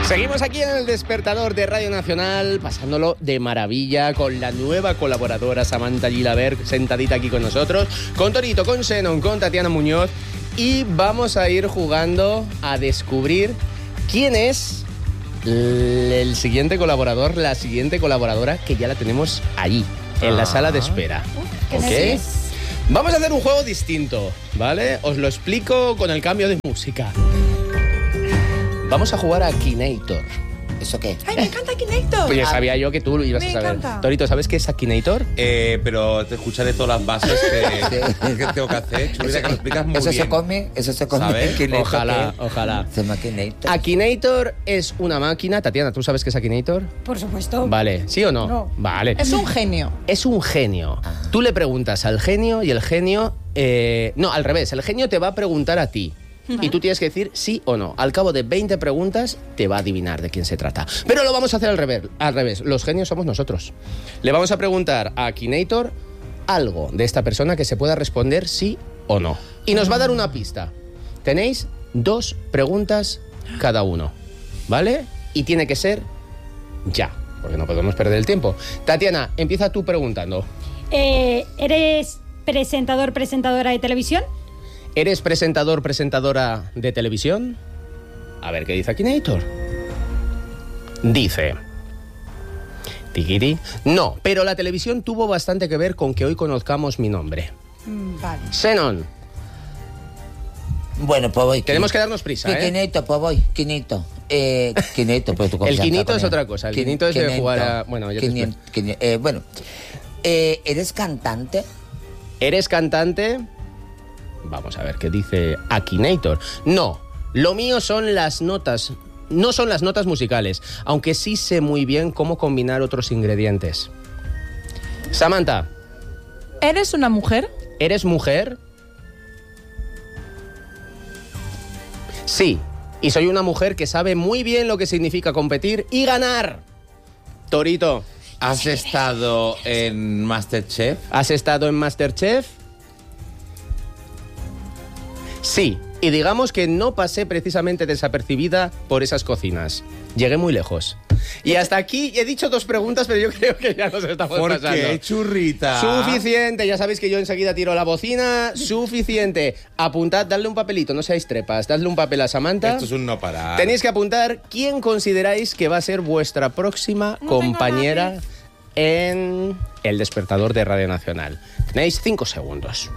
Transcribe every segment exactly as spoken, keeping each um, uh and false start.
Seguimos aquí en el Despertador de Radio Nacional, pasándolo de maravilla con la nueva colaboradora Samantha Gilaber, sentadita aquí con nosotros, con Torito, con Xenon, con Tatiana Muñoz, y vamos a ir jugando a descubrir quién es el siguiente colaborador, la siguiente colaboradora, que ya la tenemos allí, en ah. la sala de espera. ¿Qué ¿Ok? Vamos a hacer un juego distinto, ¿vale? Os lo explico con el cambio de música. Vamos a jugar a Akinator. ¿Eso qué? ¡Ay, me encanta Akinator! Pues ya sabía yo que tú lo ibas me a saber. Encanta. Torito, ¿sabes qué es Akinator? Eh, pero te escucharé todas las bases que, que tengo que hacer. Chulita, que lo explicas muy ¿Eso bien. se come? ¿Eso se come? ¿Sabes? Akinator, Ojalá, ¿qué? ojalá. Se llama Akinator. Akinator es una máquina. Tatiana, ¿tú sabes qué es Akinator? Por supuesto. Vale, ¿sí o no? No. Vale. Es un genio. Es un genio. Ah. Tú le preguntas al genio y el genio... Eh, no, al revés. El genio te va a preguntar a ti. Y tú tienes que decir sí o no. Al cabo de veinte preguntas te va a adivinar de quién se trata. Pero lo vamos a hacer al revés. Al revés. Los genios somos nosotros. Le vamos a preguntar a Akinator algo de esta persona que se pueda responder sí o no. Y nos va a dar una pista. Tenéis dos preguntas cada uno, ¿vale? Y tiene que ser ya, porque no podemos perder el tiempo. Tatiana, empieza tú preguntando. Eh, ¿Eres presentador, presentadora de televisión? ¿Eres presentador, presentadora de televisión? A ver qué dice Akinator. Dice... Tiquiti. No, pero la televisión tuvo bastante que ver con que hoy conozcamos mi nombre. Mm, vale. Xenon, Bueno, pues voy. tenemos que darnos prisa, ¿eh? Quinito, pues voy. Quinito. Eh, quinito, pues tú El confianza quinito con es él. otra cosa. El Quin- quinito es de quinento. jugar a... Bueno, yo te Quinien- explico. quinien- eh, Bueno, eh, ¿eres cantante? ¿Eres cantante? Vamos a ver qué dice Akinator. No, lo mío son las notas. No son las notas musicales, aunque sí sé muy bien cómo combinar otros ingredientes. Samantha, ¿Eres una mujer? ¿eres mujer? Sí, y soy una mujer que sabe muy bien lo que significa competir y ganar. Torito, ¿Has estado en MasterChef? ¿has estado en MasterChef? Sí, y digamos que no pasé precisamente desapercibida por esas cocinas. Llegué muy lejos. Y hasta aquí he dicho dos preguntas, pero yo creo que ya nos estamos ¿Por pasando. qué, churrita? Suficiente, ya sabéis que yo enseguida tiro la bocina. Suficiente. Apuntad, dadle un papelito, no seáis trepas. Dadle un papel a Samantha. Esto es un no parar. Tenéis que apuntar quién consideráis que va a ser vuestra próxima No tengo compañera lápiz. en El Despertador de Radio Nacional. Tenéis cinco segundos.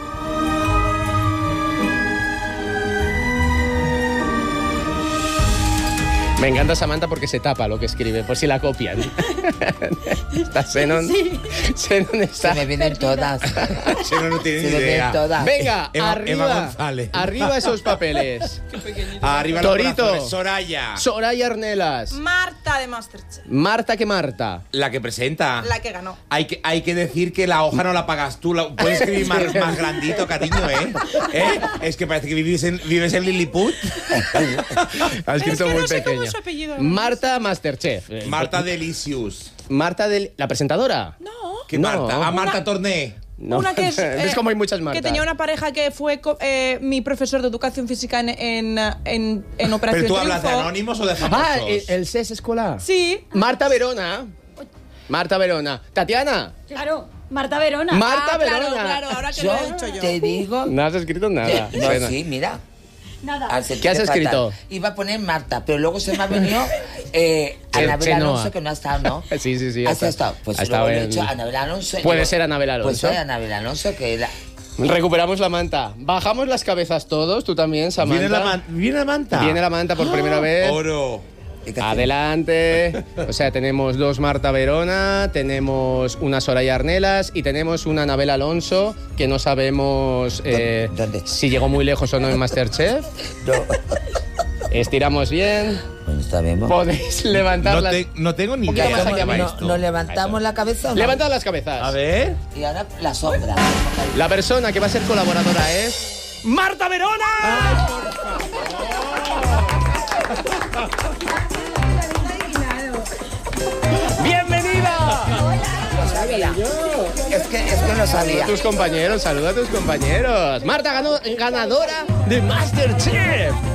Me encanta Samantha porque se tapa lo que escribe, por si la copian. Está Xenon. Sí. Xenon está... Se me vienen todas. Si no, no tiene Se ni me vienen idea. todas. Venga, Eva- arriba. Eva González. Arriba esos papeles. Arriba los Torito. corazones. Soraya. Soraya Arnelas. Marta de Masterchef. Marta que Marta. La que presenta. La que ganó. Hay que, hay que decir que la hoja no la pagas tú. La, puedes escribir más, más grandito, cariño, ¿eh? ¿eh? Es que parece que vives en, vives en Lilliput. Ha escrito Es que muy no sé cómo pequeño. es su apellido, además. Marta Masterchef. Eh, Marta Delicious. Marta del... ¿La presentadora? No. ¿Qué No. Marta? Ah, Marta Una- Torné. No. Una que es... Es eh, como hay muchas Martas. Que tenía una pareja que fue co- eh, mi profesor de educación física en, en, en, en Operación ¿Pero tú hablas de Triunfo. anónimos o de famosos? Ah, el, el C E S Escolar. Sí. Marta Verona. Marta Verona. Tatiana. Claro, Marta Verona. Marta Ah, claro, Verona. claro, ahora que Yo lo he dicho yo. te digo... No has escrito nada. No, Bueno. sí, mira. Nada. Ah, se ¿Qué has quiere fatal. escrito? Iba a poner Marta, pero luego se me ha venido eh, Che- Anabel Chenoa. Alonso, que no ha estado, ¿no? Sí, sí, sí. ¿Has está- estado? Pues ha luego estado le he en- dicho Anabel Alonso. Puede Digo, ser Anabel Alonso. Pues soy Anabel Alonso, que la... Recuperamos la manta. Bajamos las cabezas todos, tú también, Samantha. ¿Viene la, man- ¿Viene la manta? Viene la manta por primera vez. Oro. Adelante. O sea, tenemos dos Marta Verona, tenemos una Soraya Arnelas y tenemos una Anabel Alonso, que no sabemos eh, ¿Dónde? si llegó muy lejos o no en MasterChef. No. Estiramos bien. Bueno, está bien. ¿no? Podéis levantar No, las... te- no tengo ni Un poquito idea más cómo allá, se llama No, esto. ¿Nos levantamos la cabeza o no? Levantad las cabezas. A ver. Y ahora la sombra. La persona que va a ser colaboradora es... ¡Marta Verona! ¡Bienvenida! Lo sabía. Es que, es que lo Saluda sabía. a tus compañeros, saluda a tus compañeros. Marta ganó, ganadora de MasterChef.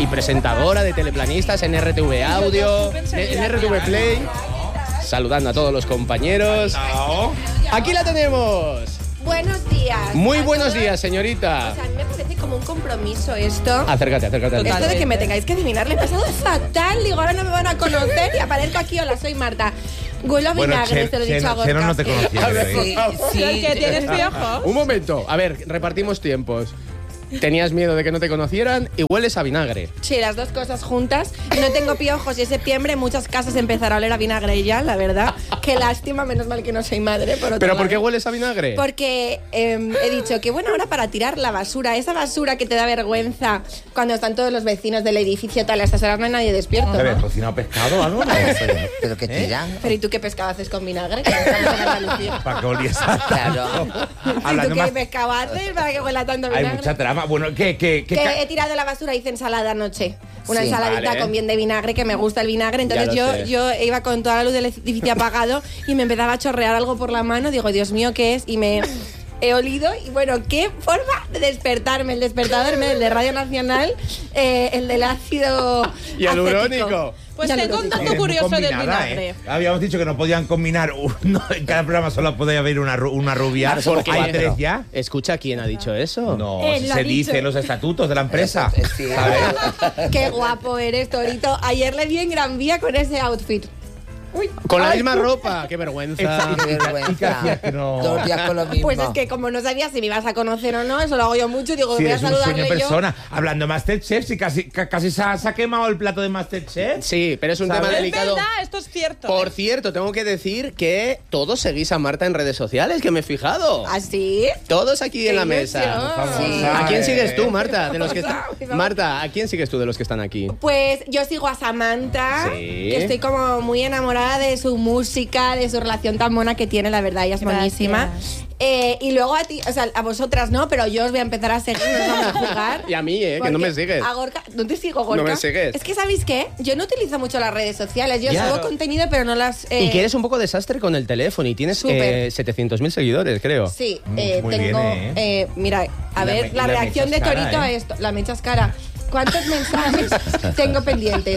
y presentadora de Teleplanistas en R T V Audio, en R T V Play. Saludando a todos los compañeros. Aquí la tenemos. Buenos días. Muy a buenos todos. días, señorita. O sea, a mí me parece como un compromiso esto. Acércate, acércate. Esto acércate. de que me tengáis que adivinar, le he pasado fatal. Digo, ahora no me van a conocer y aparezco aquí. Hola, soy Marta. Huelo a vinagre, te lo he dicho a Gorka. Cheno no te conocía. A ver, bebé. Sí, sí. ¿Que tienes piojos? Un momento. A ver, repartimos tiempos. Tenías miedo de que no te conocieran y hueles a vinagre. Sí, las dos cosas juntas. No tengo piojos y en septiembre muchas casas empezarán a oler a vinagre ya, la verdad. Qué lástima, menos mal que no soy madre. Por otro ¿Pero por qué lado. hueles a vinagre? Porque eh, he dicho que buena hora para tirar la basura. Esa basura que te da vergüenza cuando están todos los vecinos del edificio tal. A estas horas no hay nadie despierto, ¿Te habías ¿no? cocinado pescado o algo? No? Pero que tiran. Pero ¿y tú qué pescado haces con vinagre? Que no estamos en Andalucía. Para que oliese. Claro. ¿Y Hablando tú qué más, pescado haces para que huela tanto hay vinagre? mucha trama. Bueno, ¿qué, qué, qué Que ca- he tirado la basura, hice ensalada anoche. Una Sí, ensaladita vale. con bien de vinagre, que me gusta el vinagre. Entonces Ya lo yo, sé. yo iba con toda la luz del edificio apagado y me empezaba a chorrear algo por la mano. Digo, Dios mío, ¿qué es? Y me he olido. Y bueno, qué forma de despertarme. El despertador, el de Radio Nacional, eh, el del ácido Hialurónico. Pues Ya lo tengo un digo. dato Eres muy curioso del combinada, vinagre. ¿eh? Habíamos dicho que no podían combinar uno, en cada programa solo podía haber una, ru- una rubia. ¿Por qué? ¿Hay tres ya? Escucha, ¿quién ha dicho eso? No, Él si lo ha se dicho. dice en los estatutos de la empresa. Sí, ¿Sabes? Qué guapo eres, Torito. Ayer le vi en Gran Vía con ese outfit. Uy. Con la Ay, misma ropa. Qué vergüenza. Qué vergüenza. ¿Y qué hacías que no? Dos días con lo mismo. Pues es que como no sabía si me ibas a conocer o no, eso lo hago yo mucho. Digo, Sí, voy a es un sueño saludarle en yo. persona. Hablando de Masterchef, si casi, ca- casi se ha, se ha quemado el plato de Masterchef. Sí, pero es un ¿Sabes? tema Es delicado. verdad, esto es cierto. Por cierto, tengo que decir que todos seguís a Marta en redes sociales, que me he fijado. ¿Así? Todos aquí en Qué la ilusión. mesa. Sí. ¿A quién Eh. sigues tú, Marta? De los que están... Muy famosa. Marta, ¿a quién sigues tú de los que están aquí? Pues yo sigo a Samantha, Sí. que estoy como muy enamorada de su música, de su relación tan mona que tiene, la verdad, ella es Gracias. buenísima. Eh, y luego a ti, o sea, a vosotras no, pero yo os voy a empezar a seguir, nos vamos a jugar. Y a mí, eh, que no Porque me sigues. A Gorka, ¿no te sigo, Gorka? No me sigues. Es que, ¿sabéis qué? Yo no utilizo mucho las redes sociales, yo Ya. subo contenido, pero no las... eh, Y que eres un poco desastre con el teléfono y tienes Súper. eh, setecientos mil seguidores, creo. Sí, Mm, eh, muy tengo... bien, eh, mira, a Y la ver, me- la, y la reacción de mechas cara, Torito a ¿eh? esto. La mechas cara. ¿Cuántos mensajes tengo pendientes?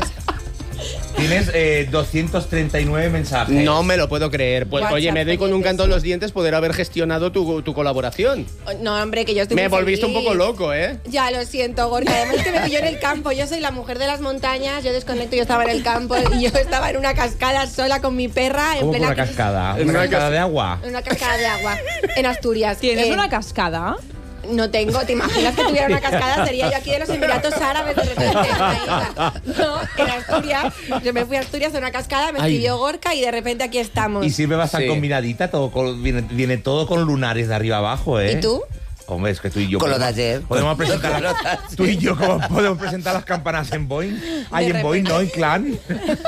Tienes eh, doscientos treinta y nueve mensajes. No me lo puedo creer. Pues, WhatsApp oye, me doy con un pendientes. canto en los dientes poder haber gestionado tu, tu colaboración. No, hombre, que yo estoy Me muy volviste un feliz. poco loco, ¿eh? Ya, lo siento, Gorka. Además que me pilló en el campo. Yo soy la mujer de las montañas, yo desconecto, yo estaba en el campo y yo estaba en una cascada sola con mi perra en ¿Cómo que plena una crisis- cascada? En ¿Una una cascada cas- de agua? en una cascada de agua en Asturias. ¿Tienes Eh, una cascada? No tengo, ¿te imaginas que tuviera una cascada? Sería yo aquí de los Emiratos Árabes de repente. en una isla. No, en Asturias. Yo me fui a Asturias a una cascada, me Ay. escribió Gorka y de repente aquí estamos. Y siempre va a estar Sí. combinadita, todo con- viene, viene todo con lunares de arriba abajo, ¿eh? ¿Y tú? Hombre, es que tú y yo... Con lo de podemos- ayer. Podemos presentar Con lo de las, ayer. tú y yo como podemos presentar las campanas en Boeing. Hay De en Boeing, repente. ¿no? En Clan.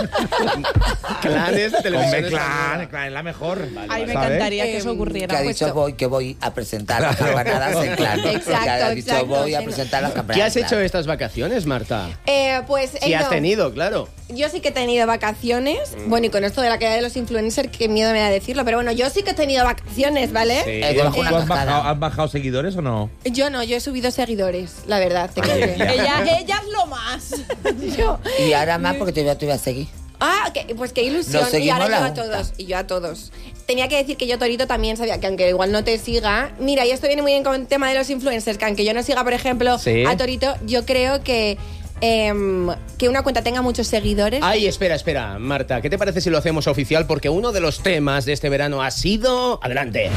Clanes de televisión Hombre, Clan, española. Clan es la mejor. Ay, me ¿sabes? encantaría que Em, eso ocurriera. Que ha Pues dicho yo- voy, que voy a presentar las campanadas en Clan. Exacto, Que ha dicho exacto, voy a sí, no. presentar las campanadas ¿Qué has en hecho Clan. estas vacaciones, Marta? Eh, pues he Si has ido- tenido, claro. Yo sí que he tenido vacaciones. Mm. Bueno, y con esto de la caída de los influencers, qué miedo me da decirlo. Pero bueno, yo sí que he tenido vacaciones, ¿vale? Sí. Eh, debajo ¿Tú una has cascada. bajado, has bajado seguidores o no? Yo no, yo he subido seguidores, la verdad. Te Oye, conté. ya. Ella, ella es lo más. Yo- Y ahora más porque te voy a, te voy a seguir. Ah, que- pues qué ilusión. Nos Y seguimos ahora la yo a junta. todos. Y yo a todos. Tenía que decir que yo, Torito, también sabía que aunque igual no te siga. Mira, y esto viene muy bien con el tema de los influencers, que aunque yo no siga, por ejemplo, Sí. a Torito, yo creo que. em, que una cuenta tenga muchos seguidores. Ay, espera, espera, Marta, ¿qué te parece si lo hacemos oficial? Porque uno de los temas de este verano ha sido... Adelante.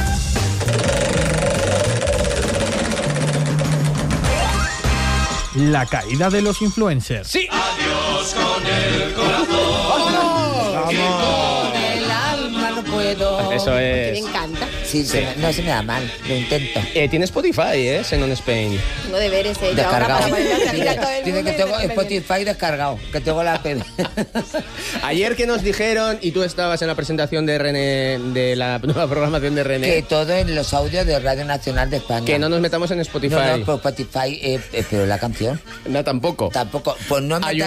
La caída de los influencers. ¡Sí! El alma no puedo. Eso Que me es... encanta. Sí, se me- no se me da mal, lo intento. Eh, tiene Spotify, ¿eh? Xenon Spain. Tengo deberes, eh. Yo ahora Descargado. para ponerme a salir a todo el Dice mundo que y tengo me- Spotify descargado, que tengo la P D. Ayer que nos dijeron, y tú estabas en la presentación de René, de la nueva programación de René, Que todo en los audios de Radio Nacional de España. que no nos metamos en Spotify. No, no, por Spotify, eh, eh, pero la canción No, tampoco. tampoco. Pues no A metáis YouTube.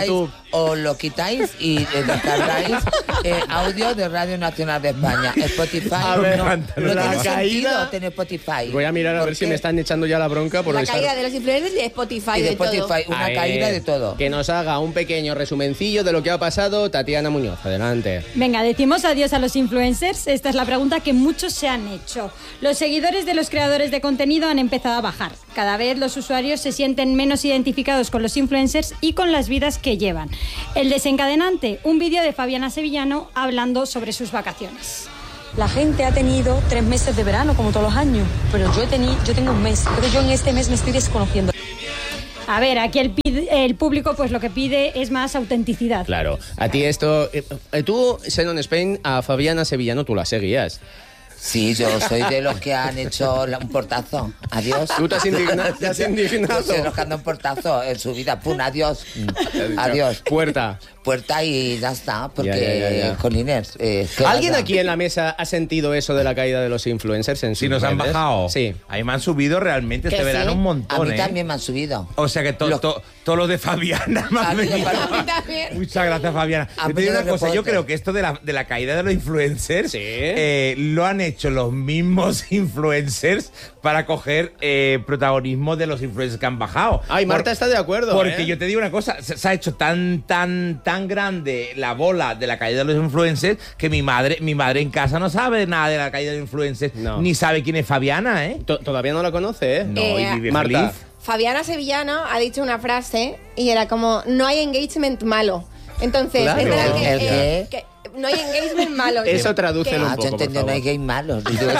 os lo quitáis y eh, descargáis eh, audio de Radio Nacional de España. Spotify A ver, no, no la tiene caída- sentido tener Spotify. Voy a mirar a ver si Porque me están echando ya la bronca por La estar- caída de los influencers y de Spotify, y de de todo. Spotify, una A ver, caída de todo. Que nos haga un pequeño resumencillo de lo que ha pasado Tatiana Muñoz. Adelante. Venga, decimos adiós a los influencers. Esta es la pregunta que muchos se han hecho. Los seguidores de los creadores de contenido han empezado a bajar. Cada vez los usuarios se sienten menos identificados con los influencers y con las vidas que llevan. El desencadenante, un vídeo de Fabiana Sevillano hablando sobre sus vacaciones. La gente ha tenido tres meses de verano, como todos los años, pero yo, he teni- yo tengo un mes, pero yo en este mes me estoy desconociendo. A ver, aquí el, pid- el público pues lo que pide es más autenticidad. Claro. A ti esto... eh, eh, tú, Xenon Spain, a Fabiana Sevillano tú la seguías. Sí, yo soy de los que han hecho la- un portazo. Adiós. Tú te has indigna- te has indignado. Yo soy de los que han dado un portazo en su vida. Pum, adiós. Mm, Adiós. Puerta. Puerta y ya está. Porque, Ya, ya, ya, ya. jolines, eh, ¿qué ¿Alguien pasa? aquí en la mesa ha sentido eso de la caída de los influencers en Si sus nos han redes? bajado. Sí. Ahí me han subido realmente Que este verano sí, un montón, A mí ¿eh? también me han subido. O sea que to- Los- to- todo lo de Fabiana me A ha mí venido. me- A mí también. Muchas gracias, Fabiana. A Yo te mí digo no una me cosa, yo reporte. creo que esto de la, de la caída de los influencers Sí. eh, lo han hecho los mismos influencers para coger eh, protagonismo de los influencers que han bajado. Ay, Marta está de acuerdo, Porque ¿eh? yo te digo una cosa, se, se ha hecho tan, tan, tan grande la bola de la caída de los influencers que mi madre, mi madre en casa no sabe nada de la caída de los influencers, No. ni sabe quién es Fabiana, ¿eh? To- Todavía no la conoce, ¿eh? No, Eh, y vive Marta. feliz. Fabiana Sevillano ha dicho una frase y era como, no hay engagement malo. Entonces, Claro. es verdad que, ¿El eh, qué? que no hay engagement malo. Eso Que- tradúcelo un Ah, poco, yo por entendí, no favor. hay gay malos. Digo, No,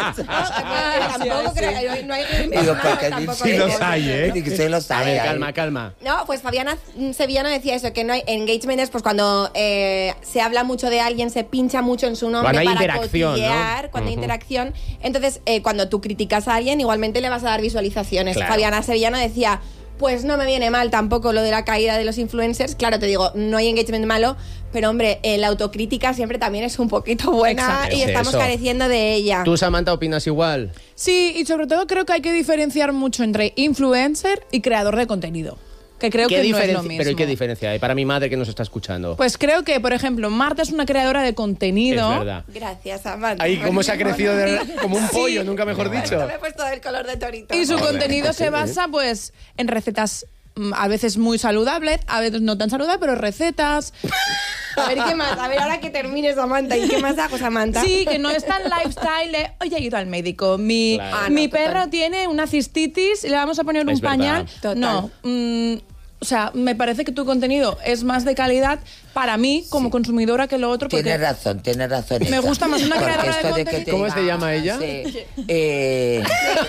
tampoco creo, no hay engagement digo, malo, porque tampoco sí creo. los hay, ¿eh? Digo, sí los A hay, ver, hay. calma, calma. No, pues Fabiana Sevillano decía eso, que no hay engagement es pues cuando eh, se habla mucho de alguien, se pincha mucho en su nombre Cuando hay para interacción, cotillear, ¿no? cuando hay Ujú. interacción. Entonces, eh, cuando tú criticas a alguien, igualmente le vas a dar visualizaciones. Claro. Fabiana Sevillano decía, pues no me viene mal tampoco lo de la caída de los influencers. Claro, te digo, no hay engagement malo, pero hombre, eh, la autocrítica siempre también es un poquito buena Exacto. y Es estamos eso. careciendo de ella. ¿Tú, Samantha, opinas igual? Sí, y sobre todo creo que hay que diferenciar mucho entre influencer y creador de contenido. Que creo ¿Qué que no es diferencia- lo mismo. Pero ¿y qué diferencia hay para mi madre que nos está escuchando? Pues creo que, por ejemplo, Marta es una creadora de contenido. Es verdad. Gracias, Samantha. Ahí, cómo se ha crecido de- como un pollo, nunca mejor dicho. Me he puesto el color de torito. Y su Joder, contenido se sí. basa, pues, en recetas mm, a veces muy saludables, a veces no tan saludables, pero recetas. A ver, ¿qué más? A ver, ahora que termine Samantha. ¿Y qué más hago, Samantha? Sí, que no es tan lifestyle de, oye, he ido al médico, mi, Claro. Ah, mi no, total. perro tiene una cistitis, le vamos a poner un Es verdad. pañal. Total. No, mm, o sea, me parece que tu contenido es más de calidad para mí como consumidora que lo otro. Porque Tienes razón, tienes razón. Me esa. gusta más una Porque creadora de esto que contenido. te ¿Cómo se diga, llama ella? sí, eh,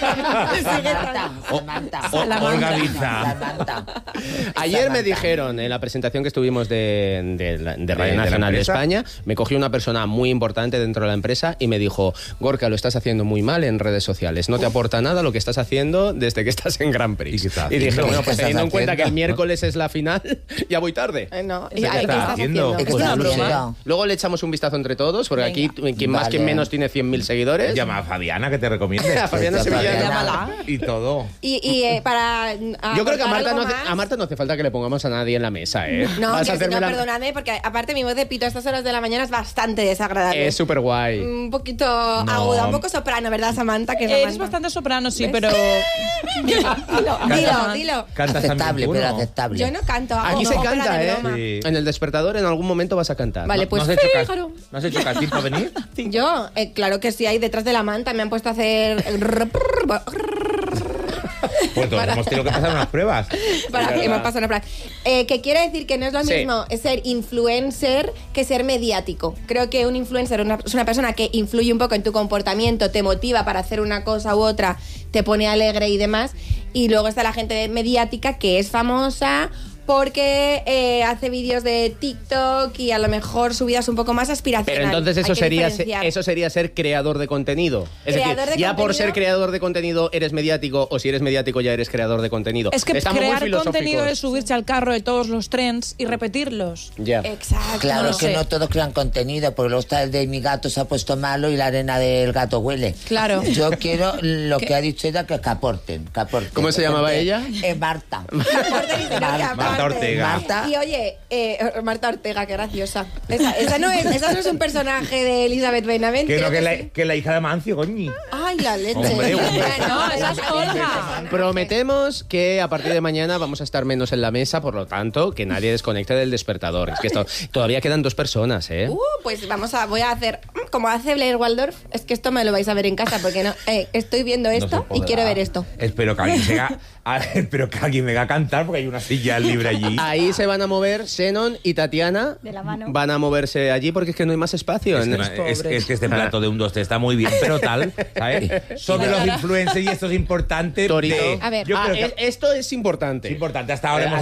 Samantha, Samantha. O- Olga Biza. Samantha. Ayer me Samantha. dijeron en la presentación que estuvimos de, de la- de Radio de la Nacional de empresa. España, me cogió una persona muy importante dentro de la empresa y me dijo, Gorka, lo estás haciendo muy mal en redes sociales, no te aporta nada lo que estás haciendo desde que estás en Grand Prix. ¿Y qué estás Y dije, haciendo? bueno, ¿Qué pues estás teniendo en cuenta que el haciendo? miércoles es la final, ya voy tarde. Eh, no, ¿Qué ¿y- estás ¿qué estás haciendo? haciendo? ¿Qué Es una estás broma. haciendo? Luego le echamos un vistazo entre todos, porque aquí quien más, Vale. quien menos tiene cien mil seguidores. Llama a Fabiana que te recomiende. A Fabiana Pues ya, Sevillano. Fabiana. Llámala. Y todo. Y, y eh, para. Yo creo que a aportar Marta, algo no hace, más- a Marta no hace falta que le pongamos a nadie en la mesa, ¿eh? No, Vas que a si no, hacerme la- perdóname, porque aparte mi voz de pito a estas horas de la mañana es bastante desagradable. Es súper guay. Un poquito aguda, un poco soprano, ¿verdad, Samantha? Que es Eres Samantha. bastante soprano, sí, ¿Ves? pero... Dilo, dilo, dilo. Cantas Aceptable, también tú, pero ¿no? aceptable. Yo no canto. hago Aquí se ópera canta, de ¿eh? broma. Sí. En el despertador en algún momento vas a cantar. Vale, ¿No- pues ¿No has hecho, Fígaro. cas- ¿No has hecho casting para venir? Yo, eh, claro que sí, ahí detrás de la manta me han puesto a hacer. Pues todos hemos tenido que pasar unas pruebas. Para que me pasen a plan. Eh, que quiere decir que no es lo Sí. mismo ser influencer que ser mediático. Creo que un influencer una- es una persona que influye un poco en tu comportamiento, te motiva para hacer una cosa u otra, te pone alegre y demás. Y luego está la gente mediática que es famosa porque eh, hace vídeos de TikTok y a lo mejor su vida es un poco más aspiracional. Pero entonces Hay eso que sería, diferenciar. eso sería ser creador de contenido. Es Creador decir, de ya por contenido. ser creador de contenido eres mediático o si eres mediático ya eres creador de contenido. Es que Estamos muy crear filosóficos. contenido es subirse al carro de todos los trends y repetirlos. Ya. Exacto. Claro, No es que sé. no todos crean contenido, porque luego está el de mi gato se ha puesto malo y la arena del gato huele. Claro. Yo quiero lo ¿Qué? que ha dicho ella, que, que aporten, que aporten. ¿Cómo se llamaba Porque, ella? eh, Marta. Aporten y si no, que Marta. apagan. Marta Ortega. Marta. Y oye, eh, Marta Ortega, qué graciosa. Esa, esa, no es, esa no es un personaje de Elizabeth Benavente. Que no, que ¿o la, sí? que la hija de Mancio, coñi. Ay, la leche. Hombre, hombre. No, esa es Olga. Prometemos que a partir de mañana vamos a estar menos en la mesa, por lo tanto, que nadie desconecte del despertador. Es que esto, todavía quedan dos personas, ¿eh? Uh, pues vamos a, voy a hacer, como hace Blair Waldorf, es que esto me lo vais a ver en casa, porque no, eh, estoy viendo No esto se y podrá. quiero ver esto. Espero que alguien se haga- a- espero que alguien me haga cantar porque hay una silla libre allí. Ahí se van a mover Xenon y Tatiana. De la mano. Van a moverse allí porque es que no hay más espacio. Es que, En- no- es- es que este plato de un dos tres está muy bien, pero tal, ¿sabes? Sobre los influencers y esto es importante. Torito. de- A ver. yo Ah, creo que es- esto es importante. es importante. Hasta ahora Eh, hemos